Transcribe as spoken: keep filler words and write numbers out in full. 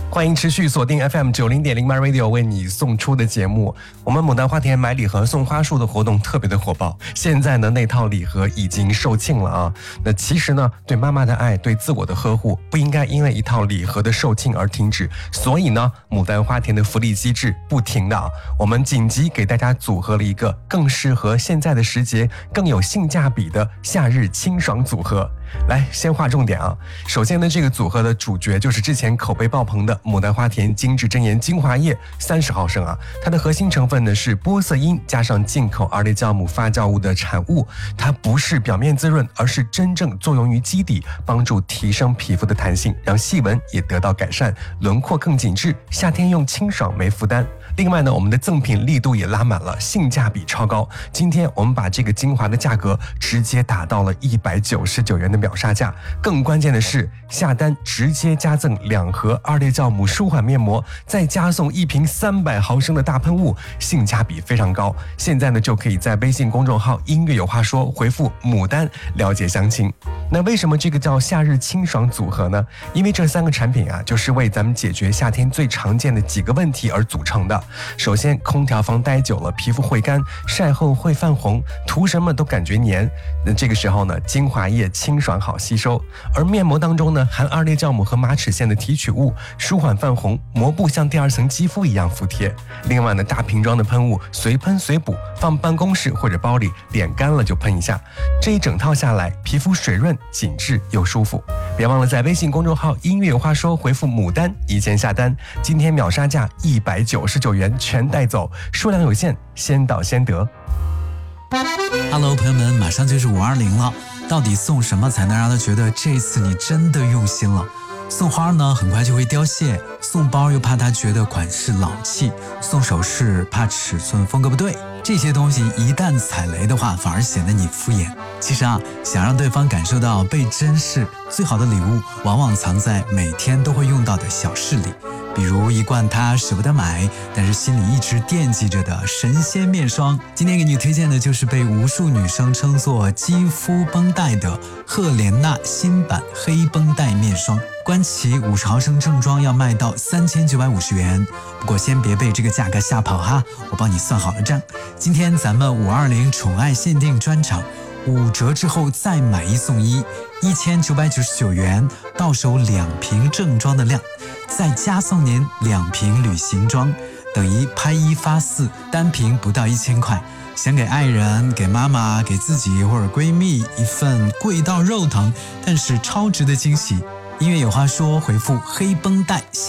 欢迎持续锁定 F M 九零点零 My Radio 为你送出的节目。我们牡丹花田买礼盒送花束的活动特别的火爆，现在呢那套礼盒已经售罄了啊。那其实呢，对妈妈的爱，对自我的呵护，不应该因为一套礼盒的售罄而停止。所以呢，牡丹花田的福利机制不停的啊，我们紧急给大家组合了一个更适合现在的时节、更有性价比的夏日清爽组合。来，先划重点啊。首先呢，这个组合的主角就是之前口碑爆棚的牡丹花田精致真颜精华液三十毫升啊。它的核心成分呢是玻色因加上进口二裂酵母发酵物的产物，它不是表面滋润，而是真正作用于基底，帮助提升皮肤的弹性，让细纹也得到改善，轮廓更紧致，夏天用清爽没负担。另外呢，我们的赠品力度也拉满了，性价比超高。今天我们把这个精华的价格直接打到了一百九十九元的秒杀价，更关键的是下单直接加赠两盒二裂酵母舒缓面膜，再加送一瓶三百毫升的大喷雾，性价比非常高。现在呢就可以在微信公众号音乐有话说回复牡丹了解详情。那为什么这个叫夏日清爽组合呢？因为这三个产品啊，就是为咱们解决夏天最常见的几个问题而组成的。首先，空调房待久了，皮肤会干，晒后会泛红，涂什么都感觉黏。那这个时候呢，精华液清爽好吸收，而面膜当中呢，含二裂酵母和马齿苋的提取物，舒缓泛红，膜布像第二层肌肤一样服帖。另外呢，大瓶装的喷雾随喷随补，放办公室或者包里，脸干了就喷一下。这一整套下来，皮肤水润、紧致又舒服。别忘了在微信公众号音乐有话说回复牡丹一键下单，今天秒杀价一百九十九元全带走，数量有限，先到先得。 Hello， 朋友们，马上就是五二零了，到底送什么才能让他觉得这次你真的用心了？送花呢，很快就会凋谢；送包又怕他觉得款式老气；送首饰怕尺寸风格不对。这些东西一旦踩雷的话，反而显得你敷衍。其实啊，想让对方感受到被珍视，最好的礼物往往藏在每天都会用到的小事里。比如一罐他舍不得买，但是心里一直惦记着的神仙面霜。今天给你推荐的就是被无数女生称作肌肤绷带的赫莲娜新版黑绷带面霜。关其五十毫升正装要卖到三千九百五十元，不过先别被这个价格吓跑哈，我帮你算好了账。今天咱们五二零宠爱限定专场，五折之后再买一送一，一千九百九十九元，到手两瓶正装的量，再加送您两瓶旅行装，等于拍一发四，单瓶不到一千块。想给爱人、给妈妈、给自己或者闺蜜一份贵到肉疼但是超值的惊喜，音乐有话说回复黑绷带